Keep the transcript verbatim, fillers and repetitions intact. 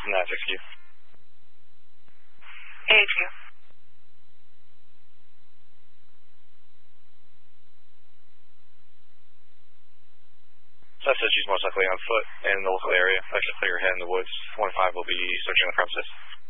nine six Q. A H Q. Suspect is most likely on foot in the local area. Actually, clear your head in the woods. one five will be searching the premises.